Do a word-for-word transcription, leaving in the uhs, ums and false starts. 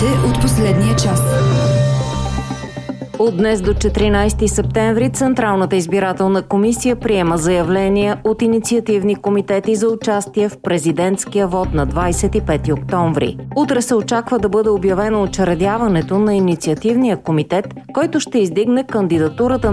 от последния час. От днес до четиринайсети септември Централната избирателна комисия приема заявления от инициативни комитети за участие в президентския вод на двайсет и пети октомври. Утре се очаква да бъде обявено учредяването на инициативния комитет, който ще издигне кандидатурата